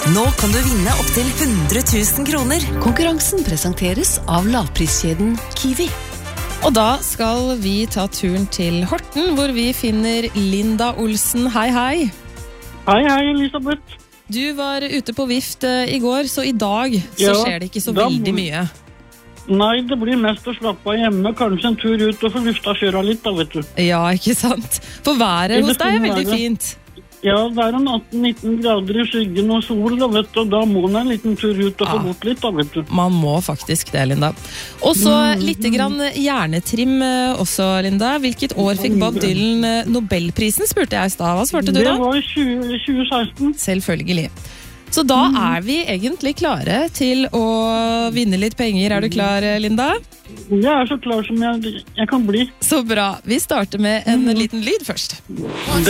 Nå kan du vinne opp til 100 000 kroner. Konkurransen presenteres av lavpriskjeden Kiwi. Og da skal vi ta turen til Horten, hvor vi finner Linda Olsen. Hei, hei. Hei, Elisabeth. Du var ute på vift i går, så i dag så skjer det ikke så veldig mye. Nei, det blir mest å slappe av hjemme, kanskje en tur ut og få lufta kjøra litt da, vet du. Ja, ikke sant? For været hos deg veldig fint. Ja, det en 18-19 grader i skyggen og sol, da, vet du, og da må man en liten tur ut og få bort litt, da, vet du. Man må faktisk det, Linda. Og så litt grann hjernetrim også, Linda. Hvilket år fikk Bob Dylan Nobelprisen, spurte jeg i stad. Hva svarte du da? Det var 2016. Selvfølgelig. Så da vi egentlig klare til å vinne litt penger. Er du klar, Linda? Jeg så klar som jeg kan bli. Så bra. Vi starter med en liten lyd først.